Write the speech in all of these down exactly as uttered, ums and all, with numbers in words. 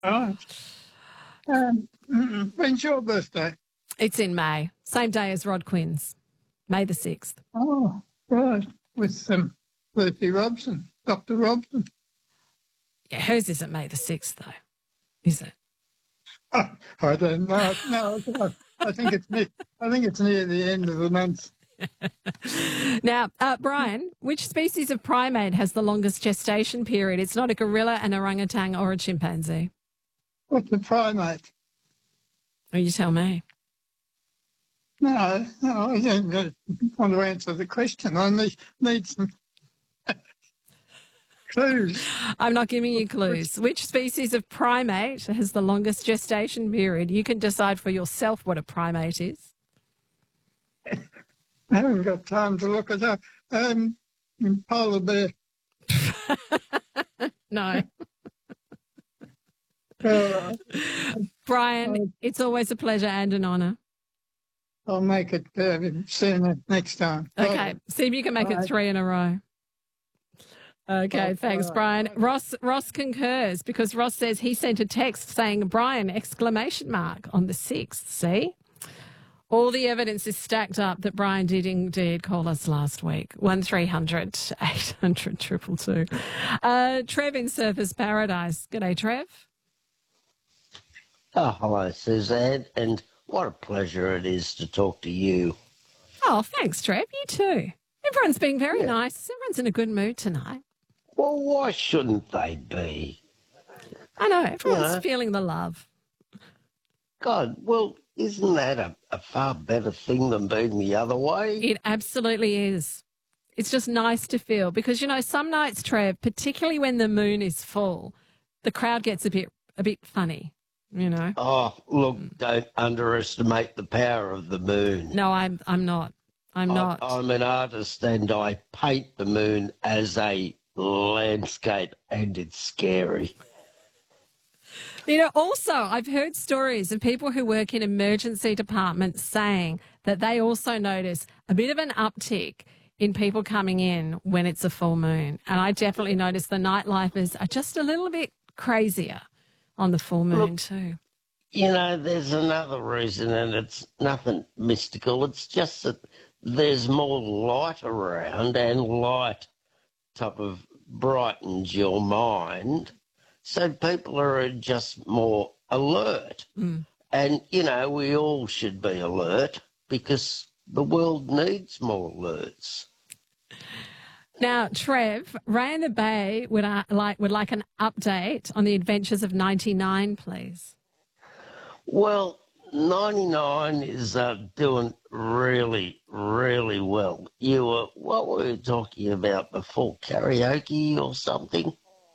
Right. Um, mm, when's your birthday? It's in May, same day as Rod Quinn's, May the sixth. Oh, right. With um, Bertie Robson, Doctor Robson. Yeah, hers isn't May the sixth, though, is it? Oh, I don't know. No, I I think it's near, I think it's near the end of the month. Now, uh, Brian, which species of primate has the longest gestation period? It's not a gorilla, an orangutan, or a chimpanzee. What's the primate? Oh, you tell me. No, no, I don't uh, want to answer the question. I need, need some clues. I'm not giving you clues. Which species of primate has the longest gestation period? You can decide for yourself what a primate is. I haven't got time to look it up. Um, polar bear. No. Uh, Brian, it's always a pleasure and an honour. I'll make it uh, sooner next time. Okay, Right. see if you can make Right. it three in a row. Okay, Oh, thanks, all right. Brian. Ross Ross concurs because Ross says he sent a text saying Brian exclamation mark on the sixth. See? All the evidence is stacked up that Brian did indeed call us last week. one three hundred eight hundred two two two. Uh, Trev in Surfers Paradise. G'day, Trev. Oh, hello, Suzanne, and what a pleasure it is to talk to you. Oh, thanks, Trev. You too. Everyone's being very Yeah. nice. Everyone's in a good mood tonight. Well, why shouldn't they be? I know. Everyone's Yeah. feeling the love. God, well, isn't that a, a far better thing than being the other way? It absolutely is. It's just nice to feel because, you know, some nights, Trev, particularly when the moon is full, the crowd gets a bit a bit funny, you know. Oh, look, don't underestimate the power of the moon. No, I'm I'm not. I'm I- not. I'm an artist and I paint the moon as a landscape, and it's scary. You know, also, I've heard stories of people who work in emergency departments saying that they also notice a bit of an uptick in people coming in when it's a full moon. And I definitely notice the nightlifers are just a little bit crazier on the full moon Look, too. You know, there's another reason, and it's nothing mystical. It's just that there's more light around, and light type of brightens your mind. So people are just more alert. Mm. And, you know, we all should be alert because the world needs more alerts. Now, Trev, Ray in the Bay would uh, like would like an update on the adventures of ninety-nine, please. Well, ninety-nine is uh, doing really, really well. You were, what were you talking about before? Karaoke or something?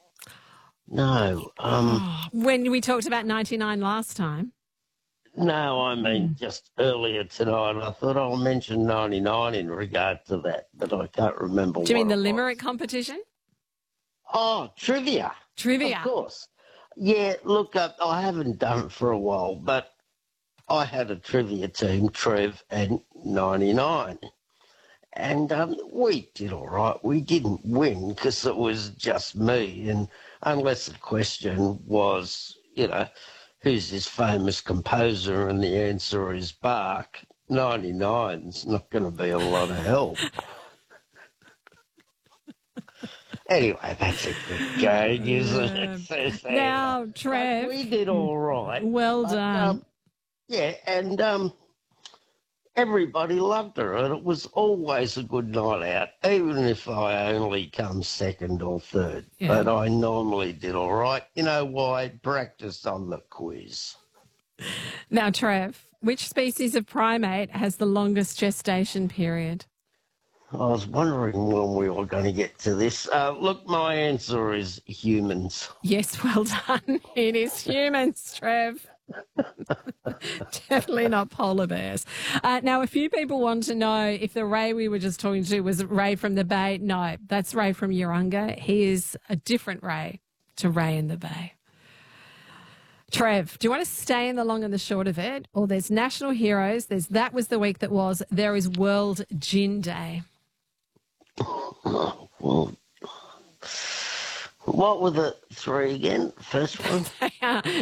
No, um, When we talked about ninety-nine last time. no, I mean just earlier tonight. I thought I'll mention ninety-nine in regard to that, but I can't remember. Do you mean what the it limerick was. competition? Oh, trivia. Trivia. Of course. Yeah, look, uh, I haven't done it for a while, but I had a trivia team, Trev and ninety-nine. And um, we did all right. We didn't win because it was just me. And unless the question was, you know, who's this famous composer, and the answer is Bach, ninety-nine's not going to be a lot of help. Anyway, that's a good gag, isn't it? Suzanne? Now, But Trev, we did all right. well But, done. um, yeah, and um, everybody loved her, and it was always a good night out, even if I only come second or third. Yeah. But I normally did all right. You know why? Practice on the quiz. Now, Trev, which species of primate has the longest gestation period? I was wondering when we were going to get to this. Uh, look, my answer is humans. Yes, well done. It is humans, Trev. Definitely not polar bears. Uh, now, a few people want to know if the Ray we were just talking to was Ray from the Bay. No, that's Ray from Urunga. He is a different Ray to Ray in the Bay. Trev, do you want to stay in the long and the short of it? Or there's National Heroes, there's That Was the Week That Was, there is World Gin Day. Well, what were the three again? First one?